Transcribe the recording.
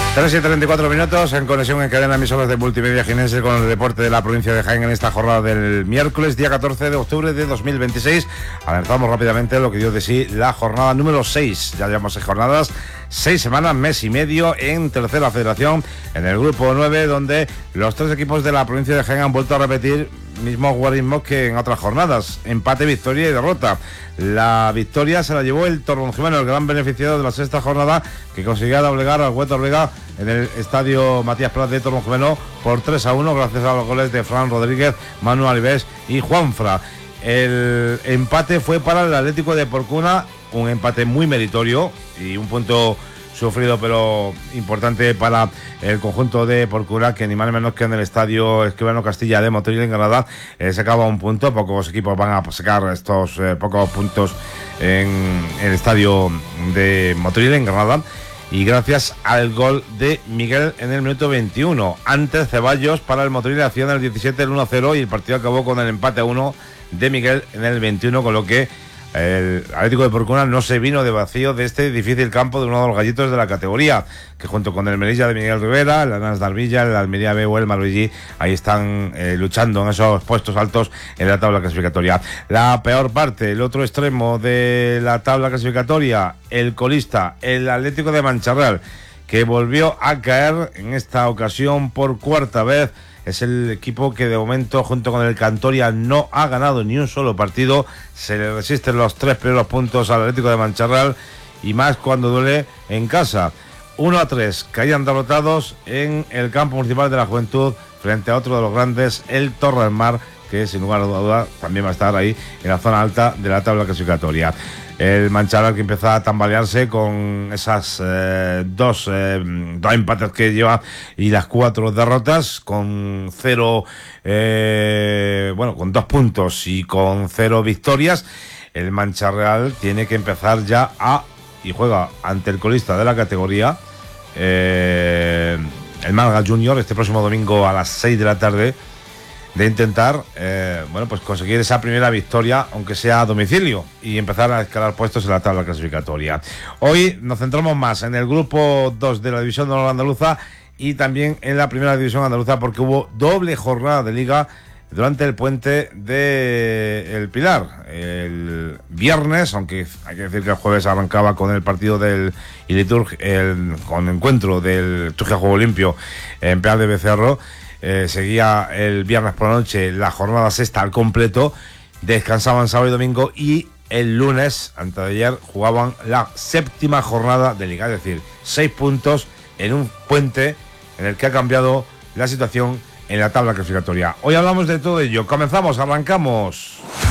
3 y 34 minutos en conexión en cadena emisoras de Multimedia Jienense con el deporte de la provincia de Jaén en esta jornada del miércoles, día 14 de octubre de 2026. Avanzamos rápidamente lo que dio de sí la jornada número 6. Ya llevamos 6 jornadas, 6 semanas, mes y medio en tercera federación, en el grupo 9, donde los 3 equipos de la provincia de Jaén han vuelto a repetir mismos guarismos que en otras jornadas: empate, victoria y derrota. La victoria se la llevó el Torronjimeno, el gran beneficiado de la sexta jornada, que conseguía doblegar al Huetor Vega en el estadio Matías Prat de Torronjimeno por 3-1, gracias a los goles de Fran Rodríguez, Manu Alibés y Juanfra. El empate fue para el Atlético de Porcuna, un empate muy meritorio y un punto sufrido pero importante para el conjunto de Porcuna, que ni más ni menos que en el estadio Escribano Castilla de Motril en Granada sacaba un punto. Pocos equipos van a sacar estos pocos puntos en el estadio de Motril en Granada, y gracias al gol de Miguel en el minuto 21. Antes Ceballos para el Motril hacía en el 17 el 1-0 y el partido acabó con el empate a 1 de Miguel en el 21, con lo que el Atlético de Porcuna no se vino de vacío de este difícil campo de uno de los gallitos de la categoría, que junto con el Melilla de Miguel Rivera, el Anas de Arvilla, el Almería B o el Marbellí, ahí están luchando en esos puestos altos en la tabla clasificatoria. La peor parte, el otro extremo de la tabla clasificatoria, el colista, el Atlético de Mancharral, que volvió a caer en esta ocasión por cuarta vez. Es el equipo que de momento, junto con el Cantoria, no ha ganado ni un solo partido. Se le resisten los 3 primeros puntos al Atlético de Mancharral, y más cuando duele en casa. 1-3 caían derrotados en el campo municipal de la Juventud frente a otro de los grandes, el Torre del Mar, que sin lugar a duda también va a estar ahí en la zona alta de la tabla clasificatoria. El Mancharral, que empieza a tambalearse con esas dos empates que lleva y las 4 derrotas, con 0, con 2 puntos y con 0 victorias. El Mancharral tiene que empezar ya y juega ante el colista de la categoría, el Málaga Junior, este próximo domingo a las 6 de la tarde, de intentar conseguir esa primera victoria, aunque sea a domicilio, y empezar a escalar puestos en la tabla clasificatoria. Hoy nos centramos más en el grupo 2 de la división de honor andaluza y también en la primera división andaluza, porque hubo doble jornada de liga durante el puente de El Pilar. El viernes, aunque hay que decir que el jueves arrancaba con el partido del Iliturg, con el encuentro del Turquía Juego Limpio en Peal de Becerro. Seguía el viernes por la noche la jornada sexta al completo, descansaban sábado y domingo, y el lunes, antes de ayer, jugaban la séptima jornada de liga, es decir, 6 puntos en un puente en el que ha cambiado la situación en la tabla clasificatoria. Hoy hablamos de todo ello. Comenzamos, arrancamos.